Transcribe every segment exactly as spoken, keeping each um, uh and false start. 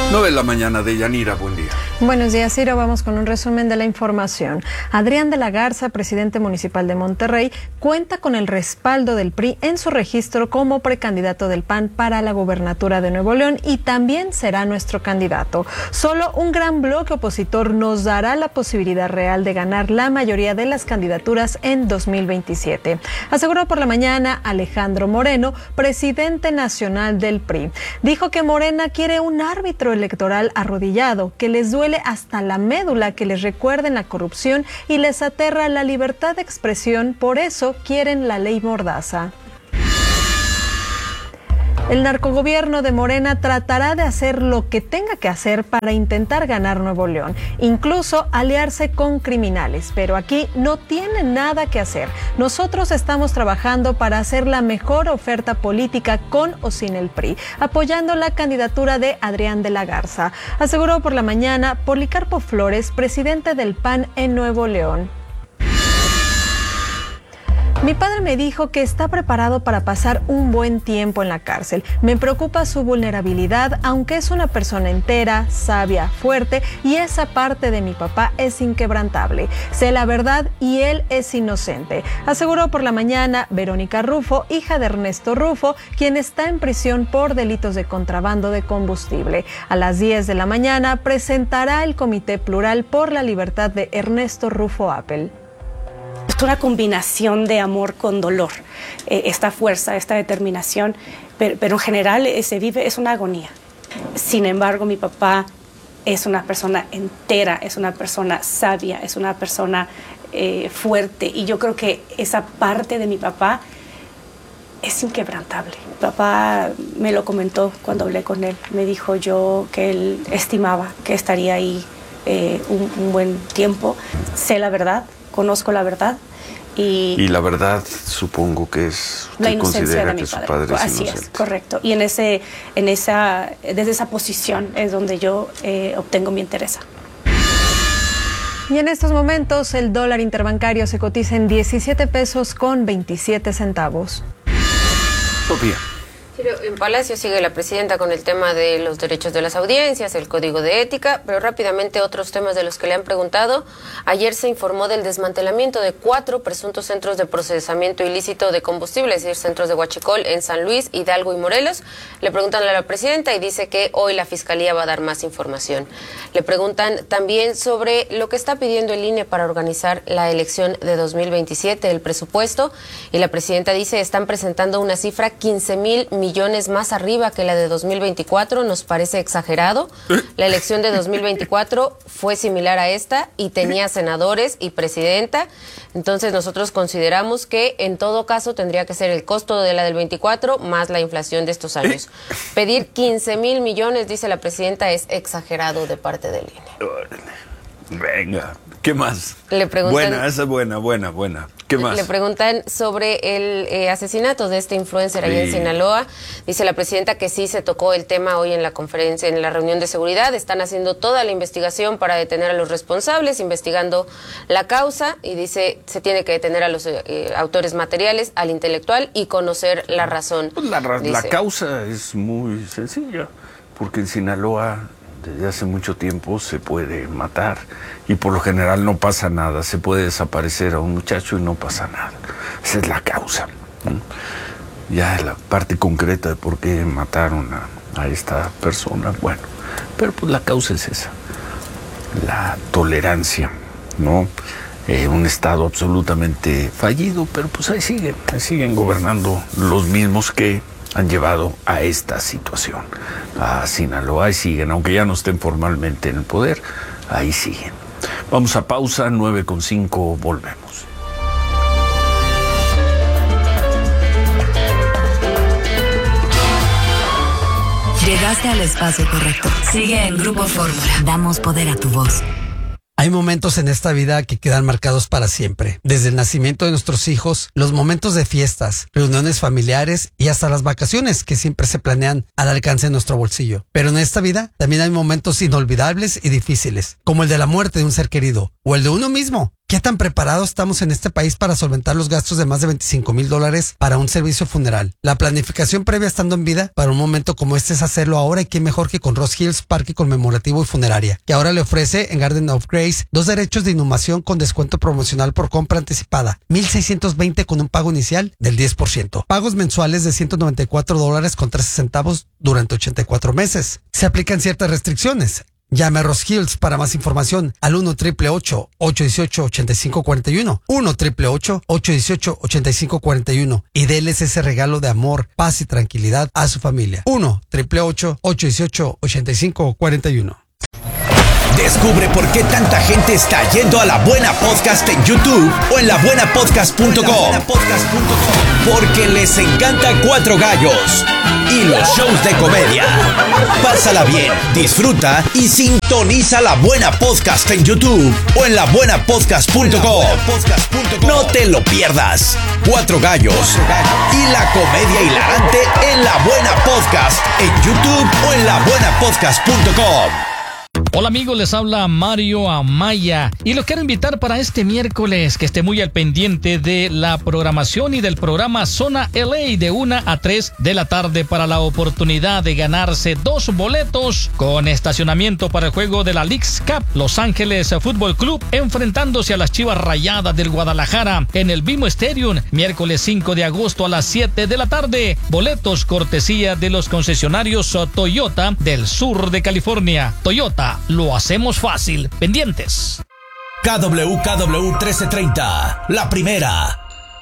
nueve de la mañana de Yanira, buen día. Buenos días, Ciro. Vamos con un resumen de la información. Adrián de la Garza, presidente municipal de Monterrey, cuenta con el respaldo del P R I en su registro como precandidato del P A N para la gubernatura de Nuevo León y también será nuestro candidato. Solo un gran bloque opositor nos dará la posibilidad real de ganar la mayoría de las candidaturas en dos mil veintisiete. Aseguró por la mañana Alejandro Moreno, presidente nacional del P R I. Dijo que Morena quiere un árbitro electoral arrodillado, que les duele hasta la médula que les recuerden la corrupción y les aterra la libertad de expresión, por eso quieren la ley Mordaza. El narcogobierno de Morena tratará de hacer lo que tenga que hacer para intentar ganar Nuevo León, incluso aliarse con criminales, pero aquí no tiene nada que hacer. Nosotros estamos trabajando para hacer la mejor oferta política con o sin el P R I, apoyando la candidatura de Adrián de la Garza, aseguró por la mañana Policarpo Flores, presidente del P A N en Nuevo León. Mi padre me dijo que está preparado para pasar un buen tiempo en la cárcel. Me preocupa su vulnerabilidad, aunque es una persona entera, sabia, fuerte, y esa parte de mi papá es inquebrantable. Sé la verdad y él es inocente, aseguró por la mañana Verónica Rufo, hija de Ernesto Rufo, quien está en prisión por delitos de contrabando de combustible. A las diez de la mañana presentará el Comité Plural por la Libertad de Ernesto Rufo Apple. Es una combinación de amor con dolor, eh, esta fuerza, esta determinación, pero, pero en general eh, se vive, es una agonía. Sin embargo, mi papá es una persona entera, es una persona sabia, es una persona eh, fuerte, y yo creo que esa parte de mi papá es inquebrantable. Mi papá me lo comentó cuando hablé con él, me dijo yo que él estimaba que estaría ahí eh, un, un buen tiempo. Sé la verdad, conozco la verdad. Y, y la verdad, supongo que es la inocencia de mi que su padre. padre es Así inocente. es, correcto. Y en ese, en esa, desde esa posición es donde yo eh, obtengo mi interés. Y en estos momentos el dólar interbancario se cotiza en diecisiete pesos con veintisiete centavos. Sofía. En Palacio sigue la presidenta con el tema de los derechos de las audiencias, el código de ética, pero rápidamente otros temas de los que le han preguntado. Ayer se informó del desmantelamiento de cuatro presuntos centros de procesamiento ilícito de combustible, es decir, centros de huachicol en San Luis, Hidalgo y Morelos. Le preguntan a la presidenta y dice que hoy la Fiscalía va a dar más información. Le preguntan también sobre lo que está pidiendo el I N E para organizar la elección de dos mil veintisiete, el presupuesto, y la presidenta dice están presentando una cifra quince mil millones millones más arriba que la de dos mil veinticuatro, nos parece exagerado. La elección de dos mil veinticuatro fue similar a esta y tenía senadores y presidenta, entonces nosotros consideramos que en todo caso tendría que ser el costo de la del veinticuatro más la inflación de estos años. Pedir quince mil millones, dice la presidenta, es exagerado de parte del I N E. Venga, ¿qué más? Le preguntan, buena, esa es buena, buena, buena. ¿Qué más? Le preguntan sobre el eh, asesinato de este influencer allá sí. en Sinaloa. Dice la presidenta que sí se tocó el tema hoy en la conferencia, en la reunión de seguridad. Están haciendo toda la investigación para detener a los responsables, investigando la causa, y dice se tiene que detener a los eh, autores materiales, al intelectual y conocer la razón. Pues la, la causa es muy sencilla, porque en Sinaloa desde hace mucho tiempo se puede matar y por lo general no pasa nada. Se puede desaparecer a un muchacho y no pasa nada. Esa es la causa, ¿no? Ya la parte concreta de por qué mataron a, a esta persona, bueno, pero pues la causa es esa, la tolerancia, ¿no? Eh, un estado absolutamente fallido, pero pues ahí siguen, ahí siguen gobernando los mismos que han llevado a esta situación. A Sinaloa ahí siguen, aunque ya no estén formalmente en el poder, ahí siguen. Vamos a pausa, nueve con cinco, volvemos. Llegaste al espacio correcto. Sigue en Grupo Fórmula. Damos poder a tu voz. Hay momentos en esta vida que quedan marcados para siempre. Desde el nacimiento de nuestros hijos, los momentos de fiestas, reuniones familiares y hasta las vacaciones que siempre se planean al alcance de nuestro bolsillo. Pero en esta vida también hay momentos inolvidables y difíciles, como el de la muerte de un ser querido o el de uno mismo, ¿Qué tan preparados estamos en este país para solventar los gastos de más de veinticinco mil dólares para un servicio funeral? La planificación previa estando en vida para un momento como este es hacerlo ahora, y qué mejor que con Ross Hills Parque Conmemorativo y Funeraria, que ahora le ofrece en Garden of Grace dos derechos de inhumación con descuento promocional por compra anticipada, mil seiscientos veinte con un pago inicial del diez por ciento. Pagos mensuales de ciento noventa y cuatro dólares con trece centavos durante ochenta y cuatro meses. Se aplican ciertas restricciones. Llame a Ross Hills para más información al uno triple ocho, ocho uno ocho, ocho cinco cuatro uno, uno triple ocho, ocho uno ocho, ocho cinco cuatro uno, y déles ese regalo de amor, paz y tranquilidad a su familia. uno triple ocho, ocho uno ocho, ocho cinco cuatro uno. Descubre por qué tanta gente está yendo a La Buena Podcast en YouTube o en la buena podcast punto com. Porque les encanta Cuatro Gallos y los shows de comedia. Pásala bien, disfruta y sintoniza La Buena Podcast en YouTube o en la buena podcast punto com. No te lo pierdas. Cuatro Gallos y la comedia hilarante en La Buena Podcast en YouTube o en la buena podcast punto com. Hola amigos, les habla Mario Amaya y los quiero invitar para este miércoles que esté muy al pendiente de la programación y del programa Zona L A de una a tres de la tarde para la oportunidad de ganarse dos boletos con estacionamiento para el juego de la Leagues Cup Los Ángeles Fútbol Club enfrentándose a las Chivas Rayadas del Guadalajara en el BMO Stadium, miércoles cinco de agosto a las siete de la tarde. Boletos cortesía de los concesionarios Toyota del sur de California. Toyota, lo hacemos fácil. Pendientes. K W K W trece treinta, la primera.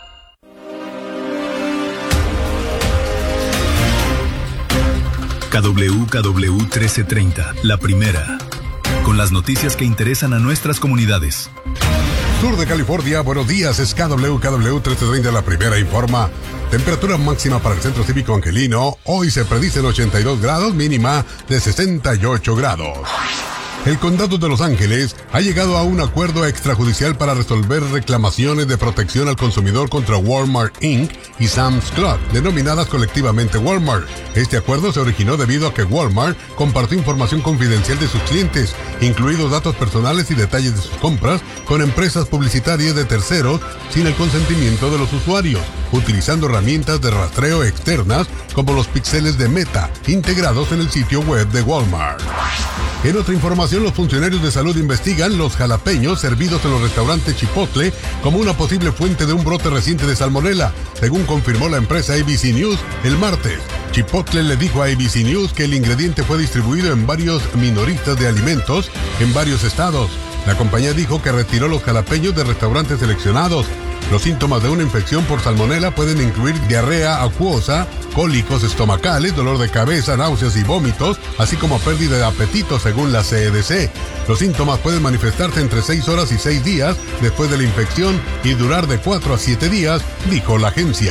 K W K W trece treinta, la primera. Con las noticias que interesan a nuestras comunidades. Sur de California, buenos días, es K W K W trece treinta, la primera informa. Temperatura máxima para el Centro Cívico Angelino, hoy se predicen ochenta y dos grados, mínima de sesenta y ocho grados. El Condado de Los Ángeles ha llegado a un acuerdo extrajudicial para resolver reclamaciones de protección al consumidor contra Walmart incorporated y Sam's Club, denominadas colectivamente Walmart. Este acuerdo se originó debido a que Walmart compartió información confidencial de sus clientes, incluidos datos personales y detalles de sus compras, con empresas publicitarias de terceros sin el consentimiento de los usuarios, utilizando herramientas de rastreo externas como los píxeles de Meta, integrados en el sitio web de Walmart. En otra información, los funcionarios de salud investigan los jalapeños servidos en los restaurantes Chipotle como una posible fuente de un brote reciente de salmonela, según confirmó la empresa A B C News el martes. Chipotle le dijo a A B C News que el ingrediente fue distribuido en varios minoristas de alimentos en varios estados. La compañía dijo que retiró los jalapeños de restaurantes seleccionados. Los síntomas de una infección por salmonela pueden incluir diarrea acuosa, cólicos estomacales, dolor de cabeza, náuseas y vómitos, así como pérdida de apetito según la C D C. Los síntomas pueden manifestarse entre seis horas y seis días después de la infección y durar de cuatro a siete días, dijo la agencia.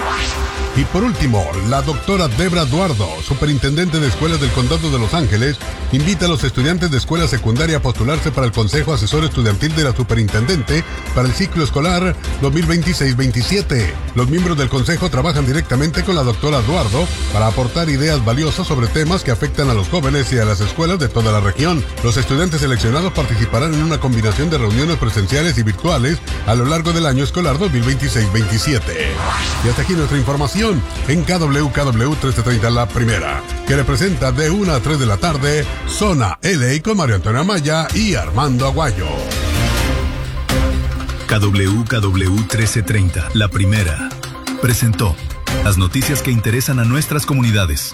Y por último, la doctora Debra Eduardo, superintendente de escuelas del Condado de Los Ángeles, invita a los estudiantes de escuela secundaria a postularse para el Consejo Asesor Estudiantil de la Superintendente para el ciclo escolar dos mil veintiséis veintisiete. Los miembros del Consejo trabajan directamente con la doctora Eduardo para aportar ideas valiosas sobre temas que afectan a los jóvenes y a las escuelas de toda la región. Los estudiantes seleccionados participarán en una combinación de reuniones presenciales y virtuales a lo largo del año escolar dos mil veintiséis veintisiete. Y hasta aquí nuestra información en K W K W trece treinta, la primera, que representa de una a tres de la tarde, Zona L A con Mario Antonio Amaya y Armando Aguayo. K W K W trece treinta, la primera, presentó las noticias que interesan a nuestras comunidades.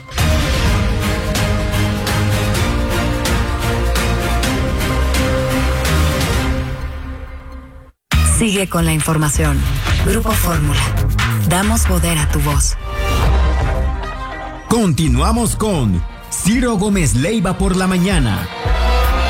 Sigue con la información. Grupo Fórmula. Damos poder a tu voz. Continuamos con Ciro Gómez Leiva por la mañana.